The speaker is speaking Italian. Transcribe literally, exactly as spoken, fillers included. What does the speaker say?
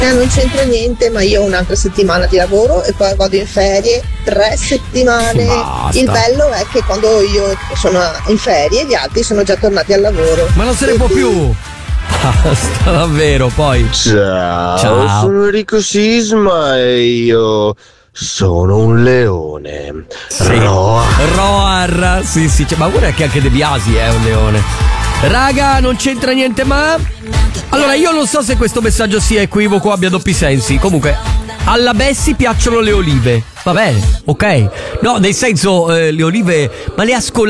non c'entra niente, ma io ho un'altra settimana di lavoro e poi vado in ferie tre settimane. Basta. Il bello è che quando io sono in ferie gli altri sono già tornati al lavoro. Ma non se ne può più. Basta, davvero, poi. Ciao, Ciao. sono Enrico Sisma e io sono un leone. Sì. Roar. Roar, sì, sì, cioè, ma guarda che anche De Biasi è un leone. Raga, non c'entra niente, ma allora io non so se questo messaggio sia equivoco o abbia doppi sensi. Comunque, alla Bessi piacciono le olive. Va bene, ok. No, nel senso, eh, le olive, ma le ha scolate